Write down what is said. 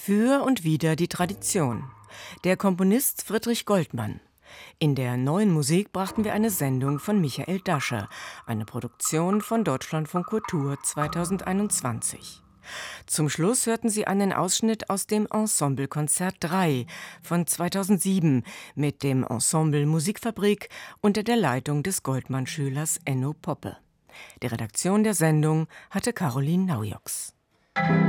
Für und wider die Tradition. Der Komponist Friedrich Goldmann. In der Neuen Musik brachten wir eine Sendung von Michael Dascher, eine Produktion von Deutschlandfunk Kultur 2021. Zum Schluss hörten Sie einen Ausschnitt aus dem Ensemblekonzert 3 von 2007 mit dem Ensemble Musikfabrik unter der Leitung des Goldmann-Schülers Enno Poppe. Die Redaktion der Sendung hatte Caroline Naujoks.